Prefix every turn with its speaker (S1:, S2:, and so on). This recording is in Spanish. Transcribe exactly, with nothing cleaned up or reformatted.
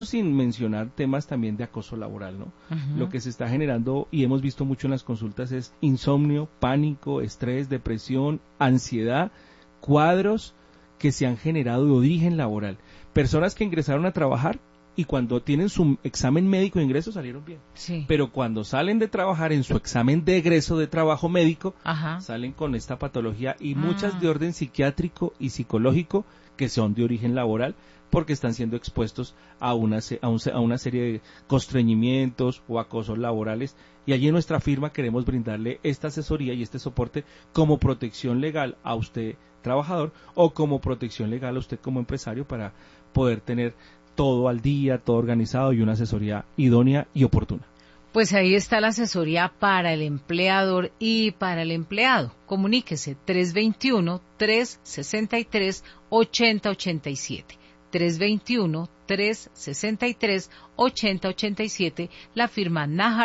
S1: sin mencionar temas también de acoso laboral, ¿no? Uh-huh. Lo que se está generando y hemos visto mucho en las consultas es insomnio, pánico, estrés, depresión, ansiedad, cuadros que se han generado de origen laboral. Personas que ingresaron a trabajar y cuando tienen su examen médico de ingreso salieron bien.
S2: Sí.
S1: Pero cuando salen de trabajar en su examen de egreso de trabajo médico,
S2: Ajá.
S1: salen con esta patología y
S2: Ah.
S1: muchas de orden psiquiátrico y psicológico que son de origen laboral porque están siendo expuestos a una, a, un, a una serie de constreñimientos o acosos laborales. Y allí en nuestra firma queremos brindarle esta asesoría y este soporte como protección legal a usted trabajador o como protección legal a usted como empresario para poder tener todo al día, todo organizado y una asesoría idónea y oportuna.
S2: Pues ahí está la asesoría para el empleador y para el empleado. Comuníquese tres dos uno, tres seis tres, ocho cero ocho siete. tres dos uno, tres seis tres, ocho cero ocho siete, la firma Nájar